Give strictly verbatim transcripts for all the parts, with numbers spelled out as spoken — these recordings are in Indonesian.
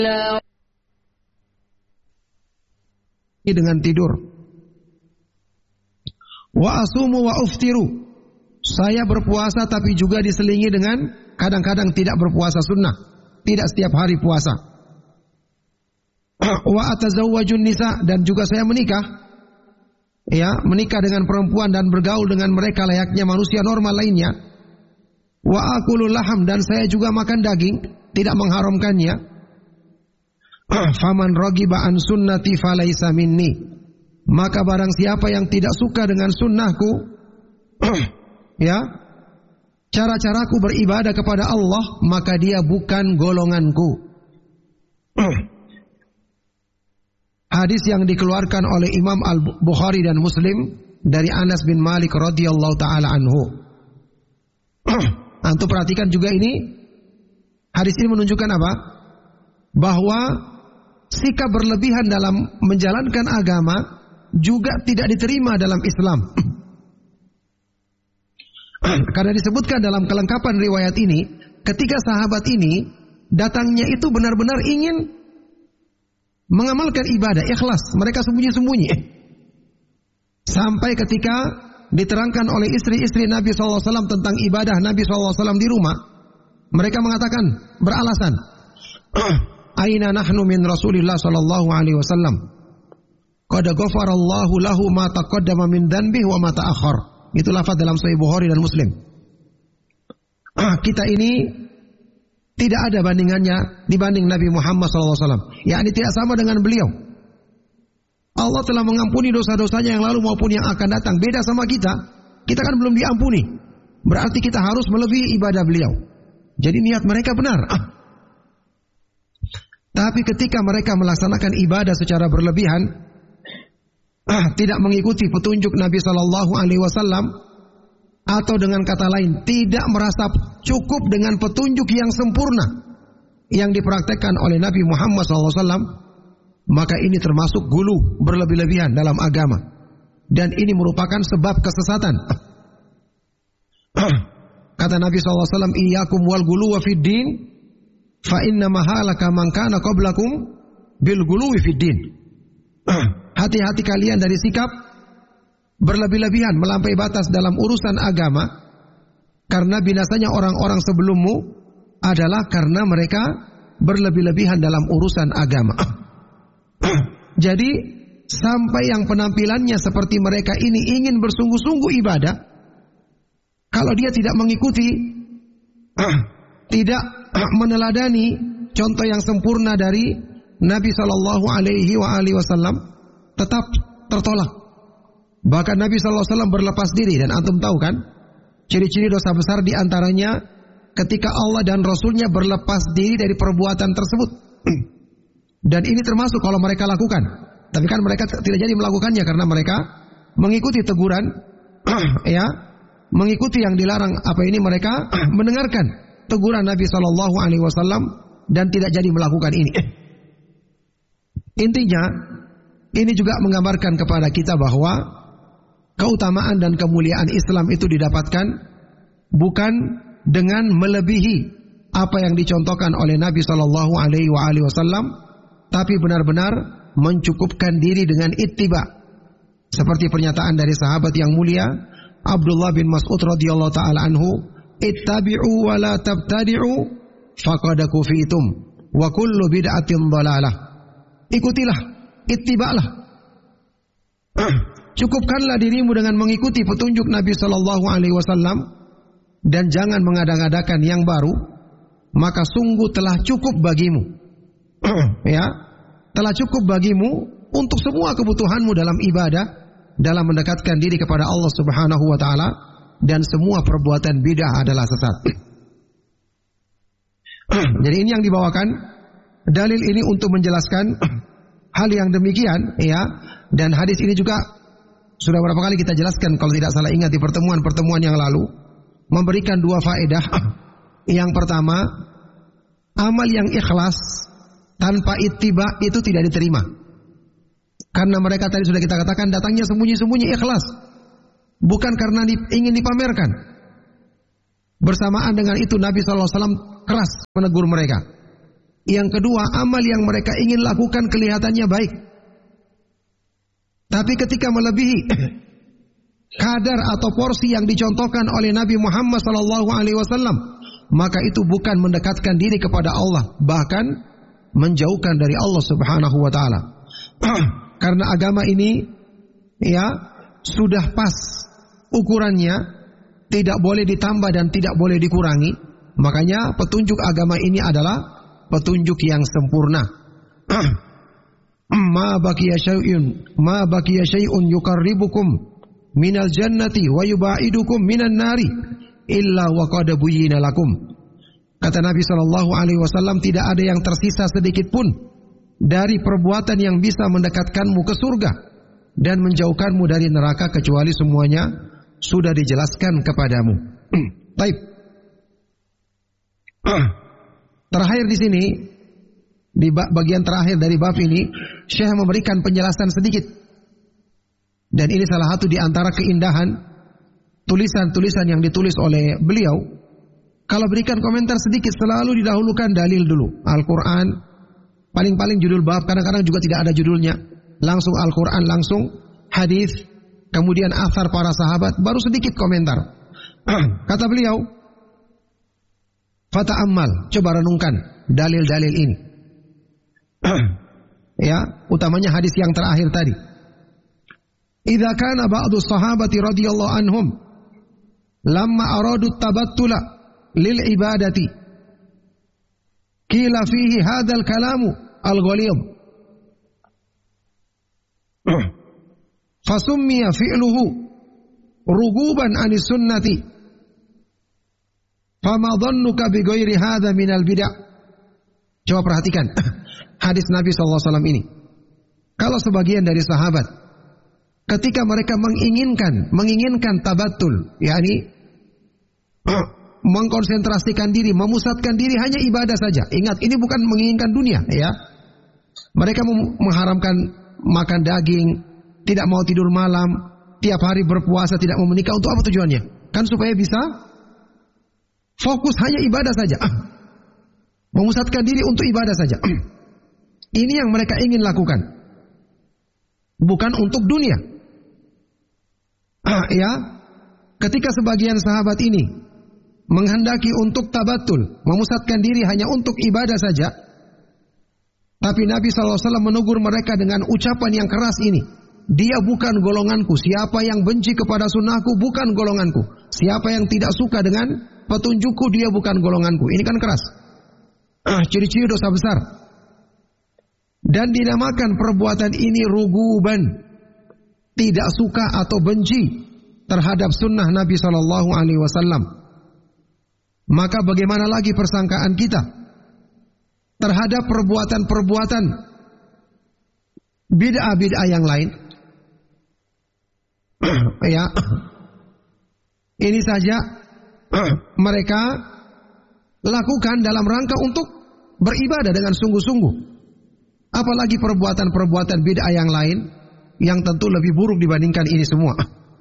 dengan tidur. Wa asumu wa uftiru. Saya berpuasa tapi juga diselingi dengan kadang-kadang tidak berpuasa sunnah, tidak setiap hari puasa. Wa atazawwajun nisa, dan juga saya menikah. Ya, menikah dengan perempuan dan bergaul dengan mereka layaknya manusia normal lainnya. Wa akulul laham, dan saya juga makan daging, tidak mengharamkannya. Faman ragiba an sunnati falaysa minni. Maka barang siapa yang tidak suka dengan sunnahku, ya, cara-caraku beribadah kepada Allah, maka dia bukan golonganku. Hadis yang dikeluarkan oleh Imam Al-Bukhari dan Muslim dari Anas bin Malik radhiyallahu taala anhu. Antum perhatikan juga ini, hadis ini menunjukkan apa? Bahwa sikap berlebihan dalam menjalankan agama juga tidak diterima dalam Islam. Karena disebutkan dalam kelengkapan riwayat ini, ketika sahabat ini datangnya itu benar-benar ingin mengamalkan ibadah ikhlas, mereka sembunyi-sembunyi. Sampai ketika diterangkan oleh istri-istri Nabi shallallahu alaihi wasallam tentang ibadah Nabi shallallahu alaihi wasallam di rumah, mereka mengatakan, beralasan, Aina nahnu min Rasulillah sallallahu alaihi wasallam. Qad ghafarallahu lahu ma taqaddama min dhanbihi wa ma ta'akhkhar. Itu lafaz dalam Sahih Bukhari dan Muslim. Kita ini tidak ada bandingannya dibanding Nabi Muhammad sallallahu alaihi wasallam. Yakni tidak sama dengan beliau. Allah telah mengampuni dosa-dosanya yang lalu maupun yang akan datang. Beda sama kita. Kita kan belum diampuni. Berarti kita harus melebihi ibadah beliau. Jadi niat mereka benar. Ah. Tapi ketika mereka melaksanakan ibadah secara berlebihan, ah, tidak mengikuti petunjuk Nabi Sallallahu Alaihi Wasallam, atau dengan kata lain, tidak merasa cukup dengan petunjuk yang sempurna yang dipraktekkan oleh Nabi Muhammad Sallallahu Alaihi Wasallam, maka ini termasuk gulu berlebih-lebihan dalam agama, dan ini merupakan sebab kesesatan. Kata Nabi Sallallahu Alaihi Wasallam, iyyakum wal guluwa fid din, fa inna mahalaka man kana qablakum bil guluwi fid din. Hati-hati kalian dari sikap berlebih-lebihan melampaui batas dalam urusan agama, karena binasanya orang-orang sebelummu adalah karena mereka berlebih-lebihan dalam urusan agama. Jadi sampai yang penampilannya seperti mereka ini ingin bersungguh-sungguh ibadah, kalau dia tidak mengikuti, tidak meneladani contoh yang sempurna dari Nabi Shallallahu Alaihi Wasallam, tetap tertolak. Bahkan Nabi Shallallahu Alaihi Wasallam berlepas diri, dan antum tahu kan ciri-ciri dosa besar diantaranya ketika Allah dan Rasulnya berlepas diri dari perbuatan tersebut. Dan ini termasuk kalau mereka lakukan, tapi kan mereka tidak jadi melakukannya karena mereka mengikuti teguran, ya, mengikuti yang dilarang. Apa ini, mereka mendengarkan teguran Nabi Shallallahu Alaihi Wasallam dan tidak jadi melakukan ini. Intinya, ini juga menggambarkan kepada kita bahwa keutamaan dan kemuliaan Islam itu didapatkan bukan dengan melebihi apa yang dicontohkan oleh Nabi Shallallahu Alaihi Wasallam, tapi benar-benar mencukupkan diri dengan ittiba. Seperti pernyataan dari sahabat yang mulia Abdullah bin Mas'ud radhiyallahu taala anhu, ittabi'u wa la tabtadi'u faqad kufitum wa kullu bid'atin dhalalah. Ikutilah, ittiba'lah. Cukupkanlah dirimu dengan mengikuti petunjuk Nabi sallallahu alaihi wasallam dan jangan mengada-ngadakan yang baru, maka sungguh telah cukup bagimu. Ya, telah cukup bagimu untuk semua kebutuhanmu dalam ibadah, dalam mendekatkan diri kepada Allah Subhanahu wa taala, dan semua perbuatan bid'ah adalah sesat. Jadi ini yang dibawakan dalil ini untuk menjelaskan hal yang demikian, ya. Dan hadis ini juga sudah berapa kali kita jelaskan kalau tidak salah ingat di pertemuan-pertemuan yang lalu, memberikan dua faedah. Yang pertama, amal yang ikhlas tanpa ittiba itu tidak diterima. Karena mereka tadi sudah kita katakan datangnya sembunyi-sembunyi ikhlas, bukan karena ingin dipamerkan. Bersamaan dengan itu Nabi sallallahu alaihi wasallam keras menegur mereka. Yang kedua, amal yang mereka ingin lakukan kelihatannya baik. Tapi ketika melebihi kadar atau porsi yang dicontohkan oleh Nabi Muhammad sallallahu alaihi wasallam, maka itu bukan mendekatkan diri kepada Allah, bahkan menjauhkan dari Allah Subhanahu wa taala. Karena agama ini ya sudah pas ukurannya, tidak boleh ditambah dan tidak boleh dikurangi. Makanya petunjuk agama ini adalah petunjuk yang sempurna. Ma baqiya syai'un ma baqiya syai'un yuqarribukum minal jannati wa yubaidukum minan nari illa wa qad buyyina lakum. Kata Nabi sallallahu alaihi wasallam, tidak ada yang tersisa sedikit pun dari perbuatan yang bisa mendekatkanmu ke surga dan menjauhkanmu dari neraka kecuali semuanya sudah dijelaskan kepadamu. Baik. Terakhir di sini, di bagian terakhir dari bab ini, Syekh memberikan penjelasan sedikit. Dan ini salah satu di antara keindahan tulisan-tulisan yang ditulis oleh beliau. Kalau berikan komentar sedikit, selalu didahulukan dalil dulu. Al-Quran, paling-paling judul bab, kadang-kadang juga tidak ada judulnya. Langsung Al-Quran, langsung hadis, kemudian athar para sahabat, baru sedikit komentar. Kata beliau, fata'ammal, coba renungkan dalil-dalil ini. Ya, utamanya hadis yang terakhir tadi. Idza kana ba'du sahabati radhiyallahu anhum lamma aradu tabattula lil ibadati qila fihi hadzal kalamu al-ghalib fasummiya fi'luhu ruguban anis sunnati fama dhannuka bi ghairi hadza minal bid'ah. Coba perhatikan hadis Nabi sallallahu alaihi wasallam ini. Kalau sebagian dari sahabat ketika mereka menginginkan menginginkan tabattul, yakni mengkonsentrasikan diri, memusatkan diri hanya ibadah saja. Ingat, ini bukan menginginkan dunia, ya. Mereka mengharamkan makan daging, tidak mau tidur malam, tiap hari berpuasa, tidak mau menikah. Untuk apa tujuannya? Kan supaya bisa fokus hanya ibadah saja. Memusatkan diri untuk ibadah saja. Ini yang mereka ingin lakukan, bukan untuk dunia. Ya, ketika sebagian sahabat ini menghendaki untuk tabatul, memusatkan diri hanya untuk ibadah saja, tapi Nabi sallallahu alaihi wasallam menegur mereka dengan ucapan yang keras ini. Dia bukan golonganku. Siapa yang benci kepada sunnahku bukan golonganku. Siapa yang tidak suka dengan petunjukku, dia bukan golonganku. Ini kan keras. Ciri-ciri dosa besar. Dan dinamakan perbuatan ini ruguban, tidak suka atau benci terhadap sunnah Nabi sallallahu alaihi wasallam. Maka bagaimana lagi persangkaan kita terhadap perbuatan-perbuatan bid'ah-bid'ah yang lain? Ya, ini saja mereka lakukan dalam rangka untuk beribadah dengan sungguh-sungguh. Apalagi perbuatan-perbuatan bid'ah yang lain yang tentu lebih buruk dibandingkan ini semua.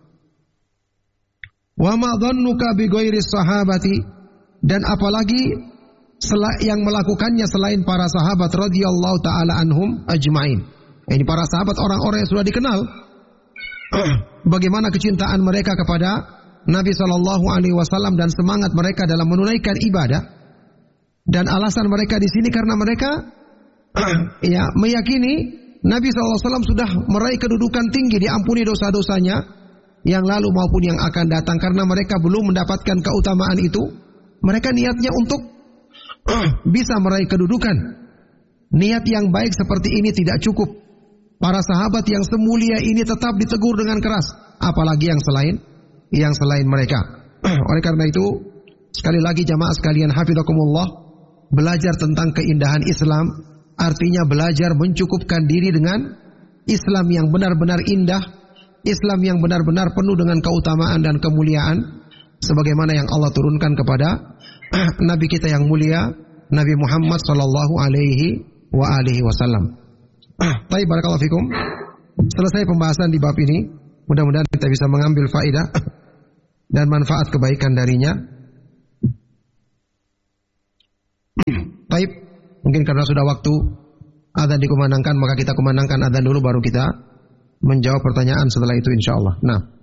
Wa ma dhannuka bi ghairi sahabati, dan apalagi yang melakukannya selain para sahabat radhiyallahu taala anhum ajmain. Ini para sahabat orang-orang yang sudah dikenal bagaimana kecintaan mereka kepada Nabi sallallahu alaihi wasallam dan semangat mereka dalam menunaikan ibadah. Dan alasan mereka di sini karena mereka ya meyakini Nabi sallallahu alaihi wasallam sudah meraih kedudukan tinggi, diampuni dosa-dosanya yang lalu maupun yang akan datang. Karena mereka belum mendapatkan keutamaan itu, mereka niatnya untuk bisa meraih kedudukan. Niat yang baik seperti ini tidak cukup. Para sahabat yang semulia ini tetap ditegur dengan keras, apalagi yang selain yang selain mereka. Oleh karena itu, sekali lagi jamaah sekalian hafizakumullah, belajar tentang keindahan Islam artinya belajar mencukupkan diri dengan Islam yang benar-benar indah, Islam yang benar-benar penuh dengan keutamaan dan kemuliaan, sebagaimana yang Allah turunkan kepada Nabi kita yang mulia, Nabi Muhammad sallallahu alaihi wa alihi wasallam. Baik, barakallahu fikum. Selesai pembahasan di bab ini. Mudah-mudahan kita bisa mengambil faedah dan manfaat kebaikan darinya. Baik, Mungkin karena sudah waktu adzan dikumandangkan, maka kita kumandangkan adzan dulu baru kita menjawab pertanyaan setelah itu insyaallah. Nah.